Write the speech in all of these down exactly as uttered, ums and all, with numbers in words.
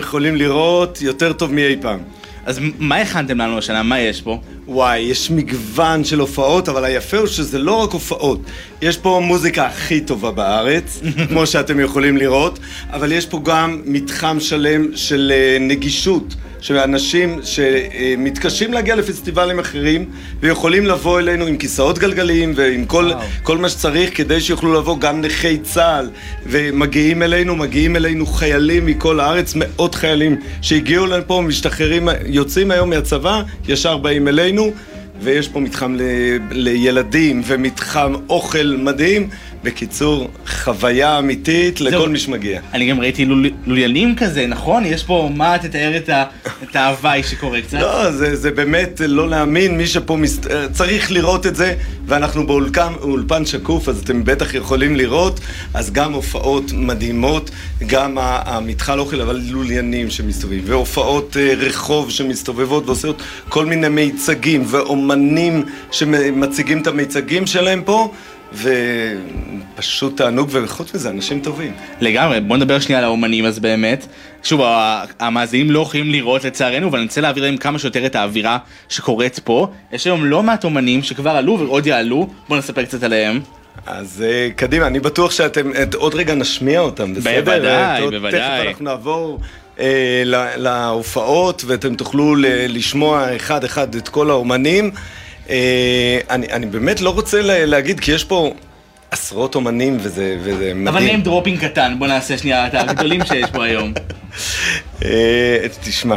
יכולים לראות יותר טוב מאי פעם. אז מה הכנתם לנו השנה? מה יש פה? וואי, יש מגוון של הופעות, אבל היפה הוא שזה לא רק הופעות. יש פה מוזיקה הכי טובה בארץ, כמו שאתם יכולים לראות, אבל יש פה גם מתחם שלם של נגישות, של אנשים שמתקשים להגיע לפסטיבלים אחרים, ויכולים לבוא אלינו עם כיסאות גלגליים, ועם כל, כל מה שצריך, כדי שיוכלו לבוא גם נכי צה"ל, ומגיעים אלינו, מגיעים אלינו חיילים מכל הארץ, מאות חיילים שהגיעו לפה, משתחררים, יוצאים היום מהצבא, ישר באים אלינו, ויש פה מתחם ל... לילדים ומתחם אוכל מדהים. בקיצור, חוויה אמיתית לכל מי שמגיע. אני גם ראיתי לול... לוליינים כזה, נכון? יש פה, מה תתאר את, ה... את ההוואי שקורה קצת? לא, זה, זה באמת לא להאמין, מי שפה מס... צריך לראות את זה, ואנחנו באולפן שקוף, אז אתם בטח יכולים לראות, אז גם הופעות מדהימות, גם המתחל אוכל, אבל לוליינים שמסתובבים, והופעות רחוב שמסתובבות ועושות כל מיני מיצגים, ואומנים שמציגים את המיצגים שלהם פה, ופשוט תענוג, וחוץ מזה, אנשים טובים. לגמרי, בוא נדבר שנייה על האומנים אז באמת. שוב, המאזינים לא יכולים לראות לצערנו, אבל אני רוצה להעביר להם כמה שיותר את האווירה שקורית פה. יש היום לא מעט אומנים שכבר עלו ועוד יעלו, בוא נספר קצת עליהם. אז קדימה, אני בטוח שאתם עוד רגע נשמיע אותם, בסדר? בוודאי, בוודאי. תכף אנחנו נעבור להופעות, ואתם תוכלו לשמוע אחד אחד את כל האומנים. אני, אני באמת לא רוצה להגיד, כי יש פה עשרות אומנים וזה, וזה מדהים. אבל נעים דרופינג קטן, בוא נעשה שנייה את הגדולים שיש פה היום. תשמע,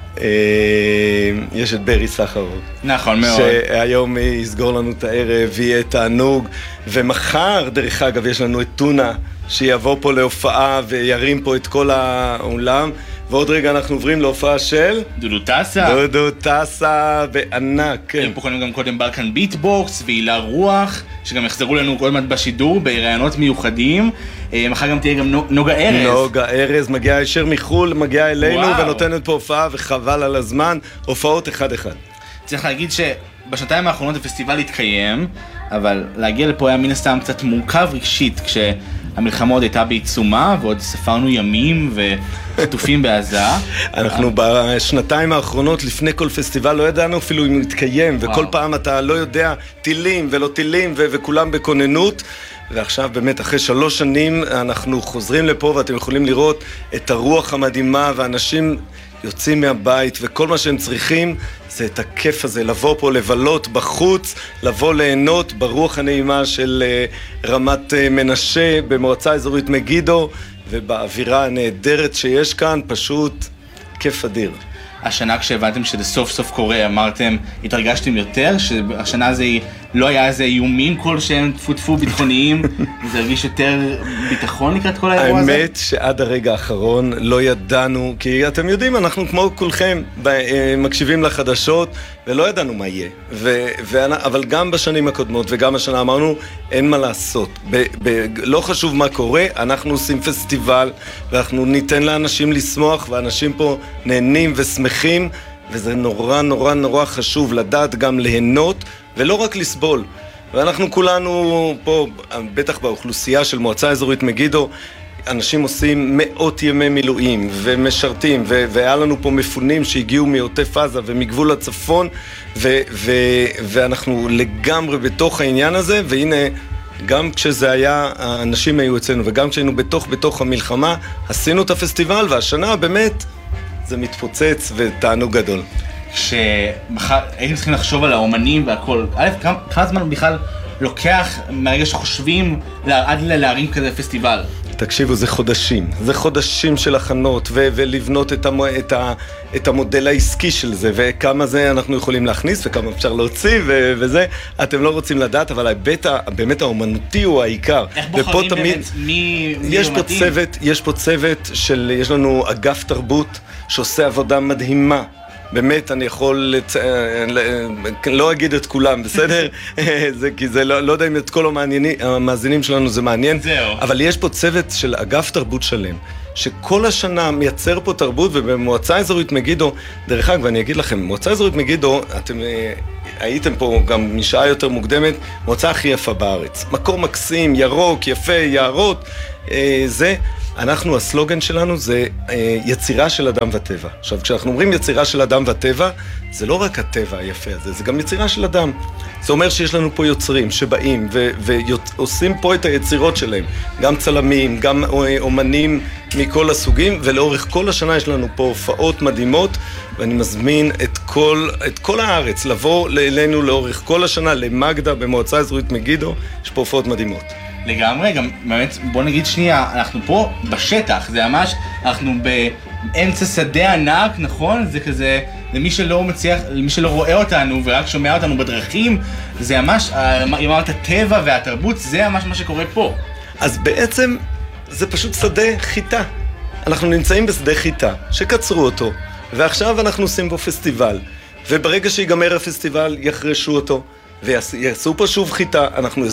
יש את ברי סחרוב. נכון מאוד. שהיום יסגור לנו את הערב, יהיה תענוג, ומחר, דרך אגב, יש לנו את טונה, שיבוא פה להופעה וירים פה את כל העולם. ועוד רגע אנחנו עוברים להופעה של דודו טסה. דודו טסה בענק. הם פה קודם גם קודם בר כאן ביטבוקס והילה רוח, שגם יחזרו לנו כל מעט בשידור, ברעיונות מיוחדים. מחר גם תהיה גם נוגה ארז. נוגה ארז מגיעה ישר מחול, מגיעה אלינו ונותנת פה הופעה, וחבל על הזמן, הופעות אחד אחד. צריך להגיד שבשנתיים האחרונות הפסטיבל התקיים, אבל להגיע לפה היה מן הסתם קצת מורכב רגשית, כשהמלחמה עוד הייתה בעיצומה, ועוד ספרנו ימים וחטופים בעזה. אנחנו בשנתיים האחרונות, לפני כל פסטיבל, לא ידענו אפילו אם הוא התקיים, וכל פעם אתה לא יודע, טילים ולא טילים, וכולם בכוננות. ועכשיו באמת אחרי שלוש שנים אנחנו חוזרים לפה, ואתם יכולים לראות את הרוח המדהימה, ואנשים יוצאים מהבית, וכל מה שהם צריכים זה את הכיף הזה, לבוא פה, לבלות בחוץ, לבוא ליהנות ברוח הנעימה של רמת מנשה, במועצה אזורית מגידו, ובאווירה הנהדרת שיש כאן, פשוט כיף אדיר. השנה כשהבנתם שזה סוף סוף קורה, אמרתם, התרגשתם יותר, שהשנה הזה לא היה איזה איומים כלשהם, תפו-תפו ביטחוניים, זה הרגיש יותר ביטחון לקראת כל האירוע הזה? האמת שעד הרגע האחרון לא ידענו, כי אתם יודעים, אנחנו כמו כולכם מקשיבים לחדשות, ולא ידענו מה יהיה. ו- ו- אבל גם בשנים הקודמות וגם השנה אמרנו, אין מה לעשות. ב- ב- לא חשוב מה קורה, אנחנו עושים פסטיבל, ואנחנו ניתן לאנשים לשמוח, ואנשים פה נהנים ושמחים, וזה נורא נורא נורא חשוב לדעת גם ליהנות, ולא רק לסבול. ואנחנו כולנו פה, בטח באוכלוסייה של מועצה אזורית מגידו, אנשים עושים מאות ימי מילואים ומשרתים, ו- והיה לנו פה מפונים שהגיעו מעוטף עזה ומגבול הצפון, ו- ו- ואנחנו לגמרי בתוך העניין הזה, והנה, גם כשזה היה, האנשים היו אצלנו, וגם כשהיינו בתוך, בתוך המלחמה, עשינו את הפסטיבל, והשנה באמת זה מתפוצץ ותענוג גדול. כשהייתם צריכים לחשוב על האומנים והכל, א', כמה, כמה זמן בכלל לוקח מהרגע שחושבים עד להרים כזה פסטיבל? תקשיבו, זה חודשים, זה חודשים של הכנות ו- ולבנות את, המו- את, ה- את המודל העסקי של זה, וכמה זה אנחנו יכולים להכניס וכמה אפשר להוציא ו- וזה, אתם לא רוצים לדעת, אבל ההיבט באמת האומנותי הוא העיקר. איך בוחרים תמיד, באמת מי, מי יש פה צוות, יש פה צוות של, יש לנו אגף תרבות שעושה עבודה מדהימה. באמת, אני יכול, לצ... לא אגיד את כולם, בסדר? זה, כי זה לא, לא יודע אם את כל המעניינים, המאזינים שלנו זה מעניין. זהו. אבל יש פה צוות של אגף תרבות שלם, שכל השנה מייצר פה תרבות, ובמועצה אזורית מגידו, דרך אגב, ואני אגיד לכם, מועצה אזורית מגידו, אתם הייתם פה גם משעה יותר מוקדמת, מועצה הכי יפה בארץ. מקום מקסים, ירוק, יפה, יערות, זה, אנחנו, הסלוגן שלנו זה יצירה של אדם וטבע. עכשיו, כשאנחנו אומרים יצירה של אדם וטבע, זה לא רק הטבע היפה הזה, זה גם יצירה של אדם. זה אומר שיש לנו פה יוצרים שבאים ועושים פה את היצירות שלהם, גם צלמים, גם אומנים מכל הסוגים, ולאורך כל השנה יש לנו פה הופעות מדהימות, ואני מזמין את כל, את כל הארץ לבוא אלינו לאורך כל השנה, למגדה, במועצה אזורית מגידו, יש פה הופעות מדהימות. לגמרי, גם באמת, בוא נגיד שנייה, אנחנו פה בשטח, זה ממש, אנחנו באמצע שדה ענק, נכון? זה כזה, למי שלא מצליח, למי שלא רואה אותנו ורק שומע אותנו בדרכים, זה ממש, אמרת הטבע והתרבות, זה ממש מה שקורה פה. אז בעצם זה פשוט שדה חיטה. אנחנו נמצאים בשדה חיטה, שקצרו אותו, ועכשיו אנחנו עושים פה פסטיבל, וברגע שיגמר הפסטיבל יחרשו אותו, ויעשו פה שוב חיטה, אנחנו